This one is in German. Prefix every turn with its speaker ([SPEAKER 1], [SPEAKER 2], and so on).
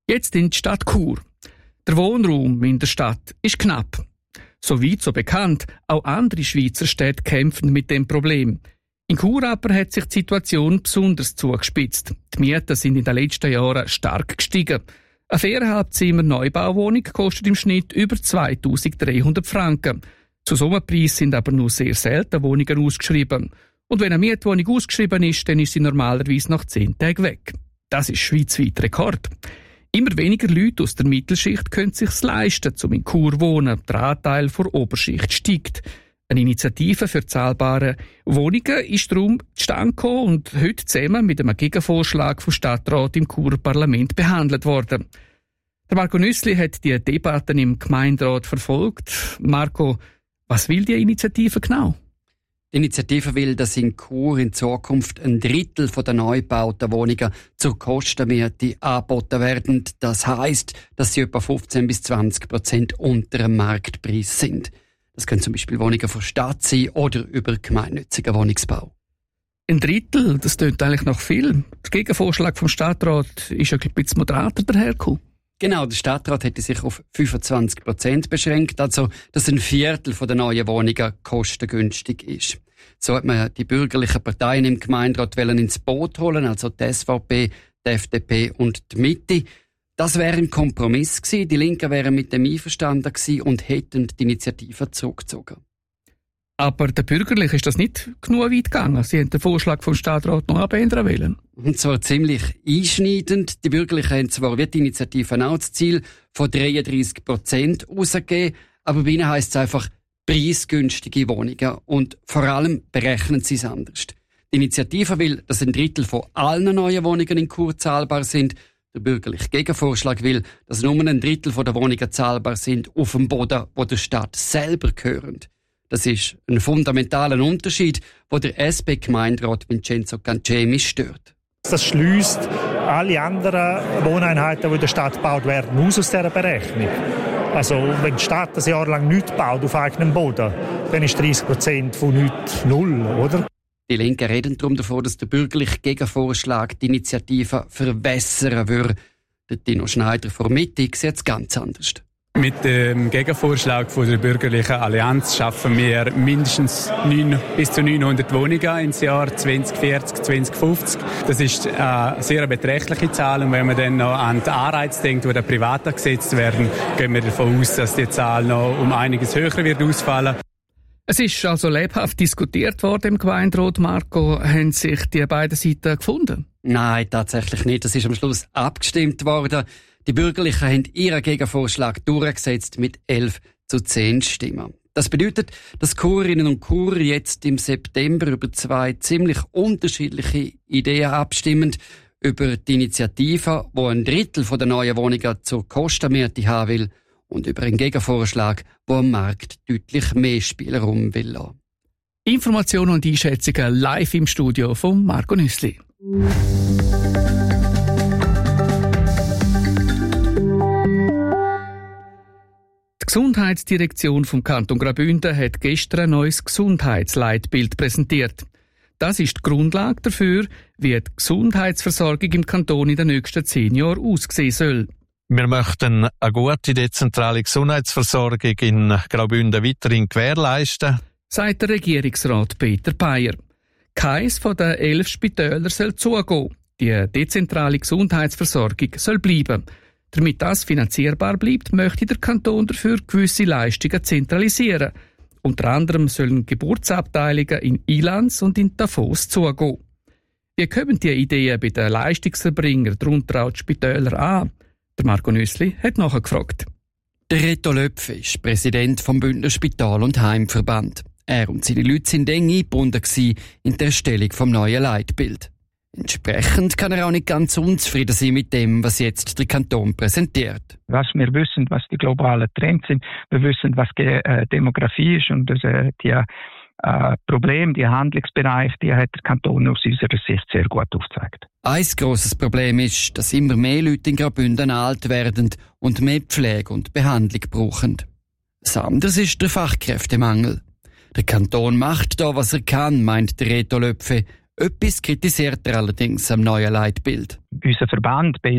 [SPEAKER 1] Jetzt in die Stadt Chur. Der Wohnraum in der Stadt ist knapp. So weit, so bekannt, auch andere Schweizer Städte kämpfen mit dem Problem. In Chur aber hat sich die Situation besonders zugespitzt. Die Mieten sind in den letzten Jahren stark gestiegen. Eine 4,5 Neubauwohnung kostet im Schnitt über 2'300 Franken. Zu Sommerpreis sind aber nur sehr selten Wohnungen ausgeschrieben. Und wenn eine Mietwohnung ausgeschrieben ist, dann ist sie normalerweise nach 10 Tagen weg. Das ist schweizweit Rekord. Immer weniger Leute aus der Mittelschicht können es sich leisten, um in Chur zu wohnen. Der Anteil der Oberschicht steigt. Eine Initiative für zahlbare Wohnungen ist darum zustande gekommen und heute zusammen mit einem Gegenvorschlag vom Stadtrat im Churer Parlament behandelt worden. Der Marco Nüssli hat die Debatten im Gemeinderat verfolgt. Marco, was will die Initiative genau?
[SPEAKER 2] Die Initiative will, dass in Chur in Zukunft 1/3 der neu gebauten Wohnungen zur Kostenmiete angeboten werden. Das heisst, dass sie etwa 15-20% unter dem Marktpreis sind. Das können zum Beispiel Wohnungen von Stadt sein oder über gemeinnützigen Wohnungsbau.
[SPEAKER 1] 1/3, das klingt eigentlich noch viel. Der Gegenvorschlag vom Stadtrat ist ja ein bisschen moderater dahergekommen.
[SPEAKER 2] Genau, der Stadtrat hätte sich auf 25% beschränkt, also dass 1/4 der neuen Wohnungen kostengünstig ist. So hat man die bürgerlichen Parteien im Gemeinderat ins Boot holen, also die SVP, die FDP und die Mitte. Das wäre ein Kompromiss gewesen. Die Linken wären mit dem einverstanden gewesen und hätten die Initiative zurückgezogen.
[SPEAKER 1] Aber der Bürgerlichen ist das nicht genug weit gegangen. Sie haben den Vorschlag vom Stadtrat noch abändern wollen.
[SPEAKER 2] Und zwar ziemlich einschneidend. Die Bürgerlichen haben zwar wie die Initiative auch das Ziel von 33% rausgegeben, aber bei ihnen heisst es einfach preisgünstige Wohnungen. Und vor allem berechnen sie es anders. Die Initiative will, dass 1/3 von allen neuen Wohnungen in Chur zahlbar sind. Der bürgerliche Gegenvorschlag will, dass nur 1/3 der Wohnungen zahlbar sind auf dem Boden, wo der Stadt selber gehören. Das ist ein fundamentaler Unterschied, wo der SP-Gemeinderat Vincenzo Cancemi stört.
[SPEAKER 3] Das schliesst alle anderen Wohneinheiten, die in der Stadt gebaut werden, aus dieser Berechnung. Also wenn die Stadt ein Jahr lang nichts baut auf eigenem Boden, dann ist 30% von nichts null, oder?
[SPEAKER 2] Die Linken reden darum davon, dass der bürgerliche Gegenvorschlag die Initiative verwässern würde. Der Dino Schneider von Mitte sieht es ganz anders.
[SPEAKER 4] Mit dem Gegenvorschlag von der bürgerlichen Allianz schaffen wir mindestens bis zu 900 Wohnungen ins Jahr 2040, 2050. Das ist eine sehr beträchtliche Zahl. Und wenn man dann noch an die Anreize denkt, die da privat gesetzt werden, gehen wir davon aus, dass die Zahl noch um einiges höher wird ausfallen.
[SPEAKER 1] Es ist also lebhaft diskutiert worden im Gemeinderat. Marco, haben sich die beiden Seiten gefunden?
[SPEAKER 2] Nein, tatsächlich nicht. Das ist am Schluss abgestimmt worden. Die Bürgerlichen haben ihren Gegenvorschlag durchgesetzt mit 11-10 Stimmen. Das bedeutet, dass Churerinnen und Churer jetzt im September über 2 ziemlich unterschiedliche Ideen abstimmen. Über die Initiative, die 1/3 der neuen Wohnungen zur Kostenmiete haben will, und über einen Gegenvorschlag, der am Markt deutlich mehr Spielraum will lassen.
[SPEAKER 1] Informationen und Einschätzungen live im Studio von Marco Nüssli. Die Gesundheitsdirektion vom Kanton Graubünden hat gestern ein neues Gesundheitsleitbild präsentiert. Das ist die Grundlage dafür, wie die Gesundheitsversorgung im Kanton in den nächsten 10 Jahren aussehen soll.
[SPEAKER 5] Wir möchten eine gute, dezentrale Gesundheitsversorgung in Graubünden weiterhin gewährleisten,
[SPEAKER 1] sagt der Regierungsrat Peter Payer. Keines von den 11 Spitälern soll zugehen. Die dezentrale Gesundheitsversorgung soll bleiben. Damit das finanzierbar bleibt, möchte der Kanton dafür gewisse Leistungen zentralisieren. Unter anderem sollen Geburtsabteilungen in Ilanz und in Davos zugehen. Wie kommen die Ideen bei den Leistungserbringern, darunter auch die Spitäler, an? Der Marco Nüssli hat nachgefragt.
[SPEAKER 2] Der Reto Löpfe ist Präsident vom Bündner Spital- und Heimverband. Er und seine Leute sind eng eingebunden in der Erstellung vom neuen Leitbild. Entsprechend kann er auch nicht ganz unzufrieden sein mit dem, was jetzt der Kanton präsentiert.
[SPEAKER 6] Was wir wissen, was die globalen Trends sind, wir wissen, was Demografie ist und die Problem, die Handlungsbereich, die hat der Kanton aus unserer Sicht sehr gut aufgezeigt.
[SPEAKER 2] Ein grosses Problem ist, dass immer mehr Leute in Graubünden alt werden und mehr Pflege und Behandlung brauchen. Das andere ist der Fachkräftemangel. Der Kanton macht da, was er kann, meint der Reto Löpfe. Etwas kritisiert er allerdings am neuen Leitbild.
[SPEAKER 6] Unser Verband,